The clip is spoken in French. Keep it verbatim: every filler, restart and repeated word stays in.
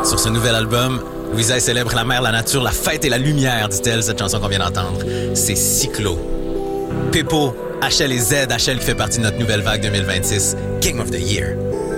Sur ce nouvel album, Louisa célèbre la mer, la nature, la fête et la lumière, dit-elle, cette chanson qu'on vient d'entendre. C'est Cyclo. Pepo, H L et Z, H L qui fait partie de notre nouvelle vague deux mille vingt-six, King of the Year.